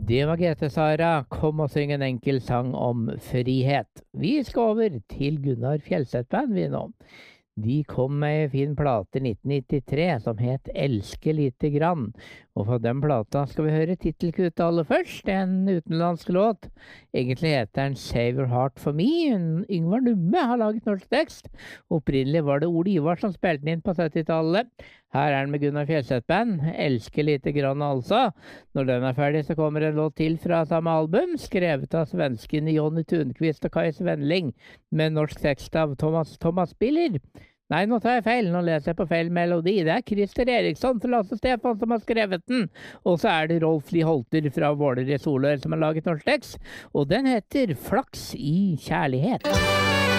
Det var GT Sara, kom og syng en enkel sang om frihet. Vi skal over til Gunnar Fjellstedt Band vi nå. De kom med en fin plate 1993 som het Elske lite grann. Og fra den plata skal vi høre titelkuttet aller først, en utenlandsk låt. Egentlig heter den Save Your Heart For Me. Yngvar Numme har laget norsk tekst. Opprinnelig var det Ole Ivar som spilte den inn på 70-tallet. Her er den med Gunnar Fjellstedt Band, Elske lite grann altså. Når den er ferdig så kommer en låt til fra samme album, skrevet av svenskene Jonny Tunqvist og Kai Svenling, med norsk tekst av Thomas Biller. Nei, nå tar jeg feil, nå leser jeg på feil melodi. Det er Christer Eriksson fra Lasse Stefan som har skrevet den. Og så er det Rolf Lie Holter fra Våler i Solør som har laget norsk tekst, og den heter Flaks i kjærlighet.